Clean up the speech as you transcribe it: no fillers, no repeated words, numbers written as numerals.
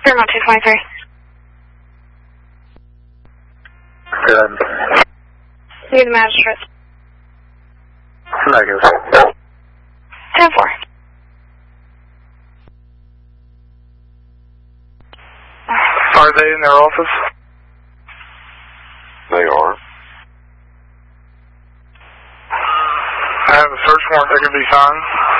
Paramount 223. Good. You're the magistrate. Negative. 10-4. Are they in their office? They are. I have a search warrant that can be signed.